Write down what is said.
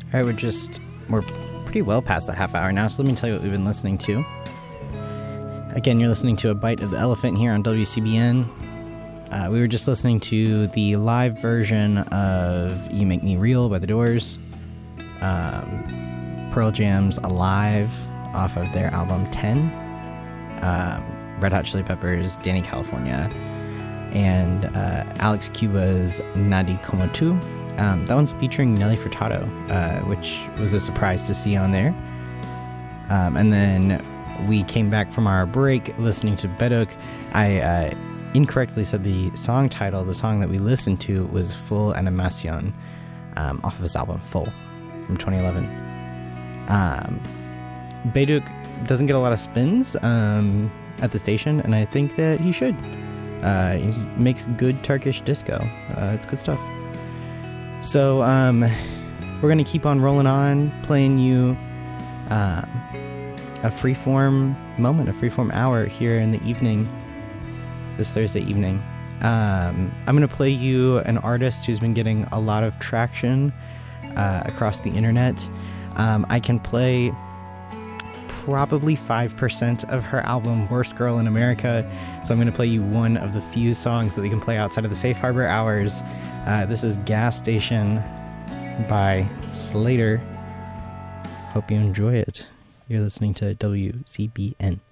All right, we're pretty well past the half hour now, so let me tell you what we've been listening to. Again, you're listening to A Bite of the Elephant here on WCBN. We were just listening to the live version of You Make Me Real by The Doors, Pearl Jam's Alive off of their album 10, Red Hot Chili Peppers' Danny California, and Alex Cuba's Nadi Como Tu. That one's featuring Nelly Furtado, which was a surprise to see on there. And then we came back from our break listening to Beduk. I incorrectly said the song title. The song that we listened to was Full Animacion, off of his album Full from 2011. Beduk doesn't get a lot of spins at the station, and I think that he should. He makes good Turkish disco. It's good stuff. So we're going to keep on rolling on, playing you a freeform moment, a freeform hour here in the evening, this Thursday evening. I'm going to play you an artist who's been getting a lot of traction across the internet. I can play probably 5% of her album, Worst Girl in America, so I'm going to play you one of the few songs that we can play outside of the Safe Harbor hours. This is Gas Station by Slater. Hope you enjoy it. You're listening to WCBN.